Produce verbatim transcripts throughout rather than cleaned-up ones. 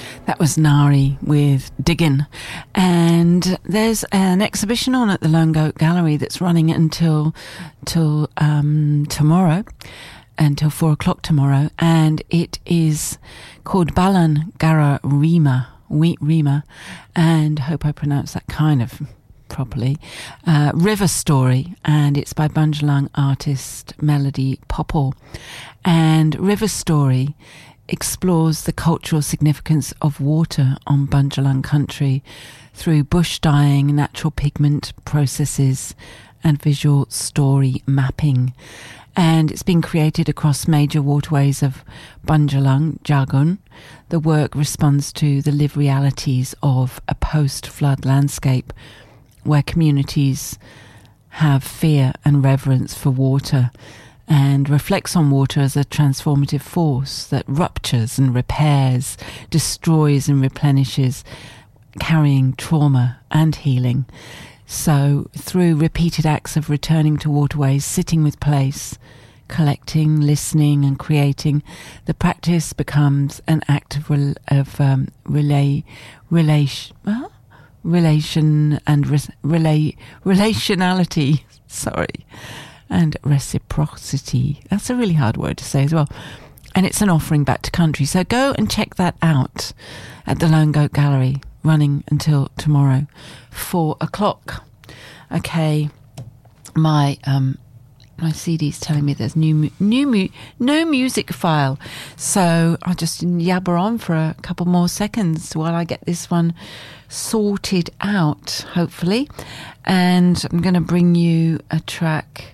That was Nari with Diggin'. And there's an exhibition on at the Lone Goat Gallery that's running until till um, tomorrow, until four o'clock tomorrow. And it is called Balan Gara Rima, Wheat Rima, and hope I pronounced that kind of properly. Uh, River Story, and it's by Bundjalung artist Melody Popple. And River Story explores the cultural significance of water on Bundjalung country through bush dyeing, natural pigment processes, and visual story mapping. And it's been created across major waterways of Bundjalung, Jagun. The work responds to the lived realities of a post-flood landscape where communities have fear and reverence for water, and reflects on water as a transformative force that ruptures and repairs, destroys and replenishes, carrying trauma and healing. So through repeated acts of returning to waterways, sitting with place, collecting, listening and creating, the practice becomes an act of, rel- of um, relay, relation, well, relation and res- relay, relationality, sorry, and reciprocity. That's a really hard word to say as well. And it's an offering back to country. So go and check that out at the Lone Goat Gallery, running until tomorrow, four o'clock. Okay, my um, my C D's telling me there's new mu- new mu- no music file. So I'll just yabber on for a couple more seconds while I get this one sorted out, hopefully. And I'm going to bring you a track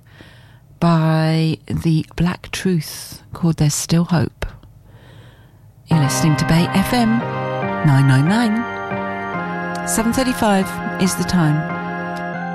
by the Black Truth called There's Still Hope. You're listening to Bay F M nine nine nine. seven thirty-five is the time.